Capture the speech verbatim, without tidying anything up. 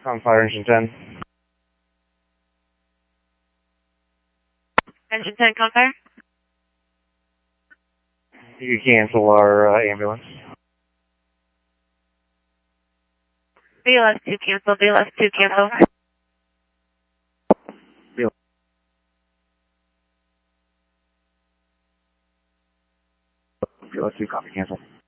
On fire engine ten. Engine ten, con fire. You can cancel our uh, ambulance. B L S two cancel, B L S two cancel. B L S two copy, cancel.